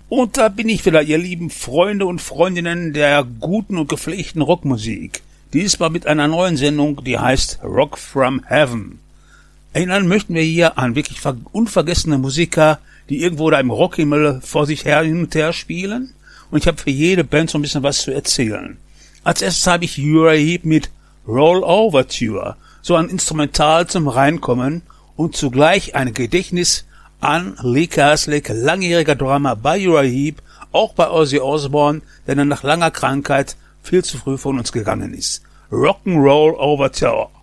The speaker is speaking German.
Und da bin ich wieder, ihr lieben Freunde und Freundinnen der guten und gepflegten Rockmusik. Diesmal mit einer neuen Sendung, die heißt Rock from Heaven. Erinnern möchten wir hier an wirklich unvergessene Musiker, die irgendwo da im Rockhimmel vor sich her hin und her spielen. Und ich habe für jede Band so ein bisschen was zu erzählen. Als erstes habe ich Uriah Heep mit Roll Overture, so ein Instrumental zum Reinkommen und zugleich ein Gedächtnis an Lee Kerslake, langjähriger Drummer bei Uriah Heep, auch bei Ozzy Osbourne, der dann nach langer Krankheit viel zu früh von uns gegangen ist. Rock'n'Roll Overture.